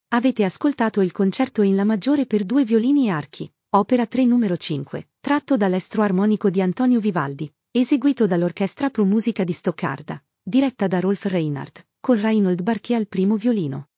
Avete ascoltato il concerto in La maggiore per 2 violini e archi, opera 3 numero 5, tratto dall'Estro armonico di Antonio Vivaldi, eseguito dall'Orchestra Pro Musica di Stoccarda, diretta da Rolf Reinhardt, con Reinhold Barché al primo violino.